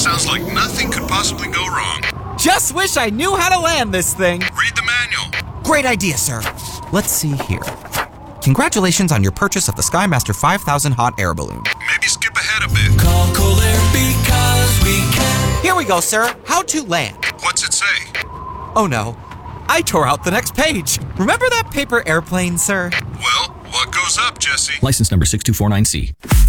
Sounds like nothing could possibly go wrong. Just wish I knew how to land this thing. Read the manual. Great idea, sir. Let's see here. Congratulations on your purchase of the Skymaster 5000 hot air balloon. Maybe skip ahead a bit. Call Cold Air because we can. Here we go, sir. How to land. What's it say? Oh no, I tore out the next page. Remember that paper airplane, sir? Well, what goes up, Jesse? License number 6249C.